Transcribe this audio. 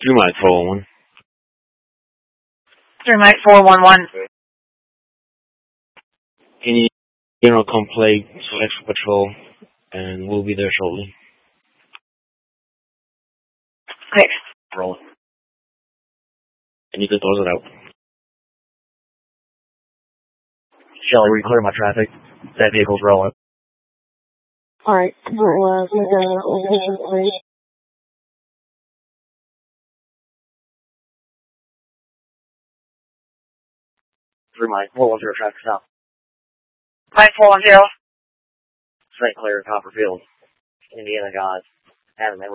3 Mike 411. 3 Mike 411. Can you, come play some extra patrol, and we'll be there shortly. Okay. Roll it. And you can close it out. Shelly, will you clear my traffic? That vehicle's rolling. Alright. 3 Mike 410 traffic stop. Mike 410. St. Clair, Copperfield, Indiana, guys. Adam,